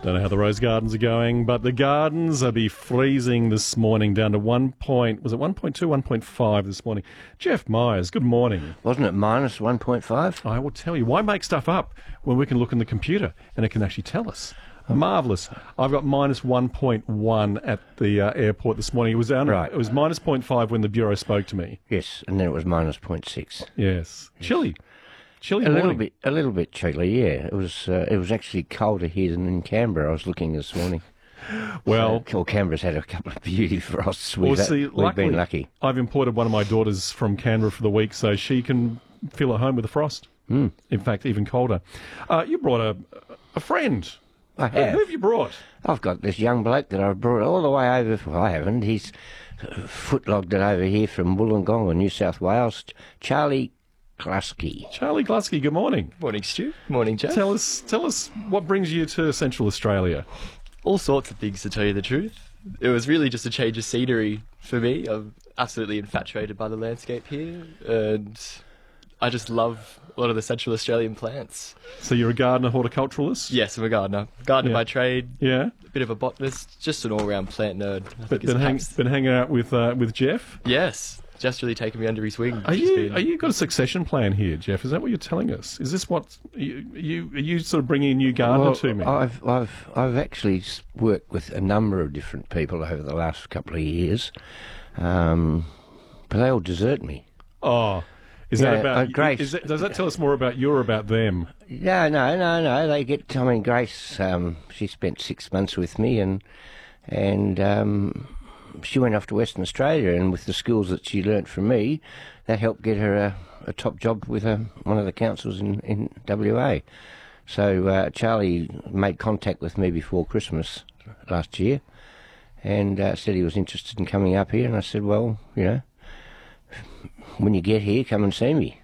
Don't know how the rose gardens are going, but the gardens will be freezing this morning down to 1.2, 1.5 this morning. Jeff Myers, good morning. Wasn't it minus 1.5? I will tell you. Why make stuff up when we can look in the computer and it can actually tell us? Marvellous. I've got minus 1.1 at the airport this morning. It was down. Right. It was minus 0.5 when the Bureau spoke to me. Yes, and then it was minus 0.6. Yes. Chilly. Chilly A morning. little bit chilly, yeah. It was actually colder here than in Canberra. I was looking this morning. Well, Canberra's had a couple of beauty frosts. Well, see, We've been lucky. I've imported one of my daughters from Canberra for the week, so she can feel at home with the frost. In fact, even colder. You brought a friend. I have. Who have you brought? I've got this young bloke that I've brought all the way over. Well, I haven't. He's footlogged it over here from Wollongong, New South Wales. Charlie Glusky. Charlie Glusky, good morning. Morning, Stu. Morning, Jeff. Tell us what brings you to Central Australia. All sorts of things, to tell you the truth. It was really just a change of scenery for me. I'm absolutely infatuated by the landscape here, and I just love a lot of the Central Australian plants. So you're a gardener, horticulturalist? Yes, I'm a gardener. Gardener by trade. Yeah. A bit of a botanist. Just an all-round plant nerd. But been hanging out with Jeff? Yes. Jeff's really taken me under his wing. Are you got a succession plan here, Jeff? Is that what you're telling us? Is this what are you sort of bringing a new gardener to me? I've actually worked with a number of different people over the last couple of years, but they all desert me. Oh, is that about Grace? Does that tell us more about you or about them? No. They get. I mean, Grace. She spent 6 months with me, and she went off to Western Australia, and with the skills that she learnt from me, that helped get her a top job with one of the councils in WA. So Charlie made contact with me before Christmas last year, and said he was interested in coming up here, and I said, well, when you get here, come and see me.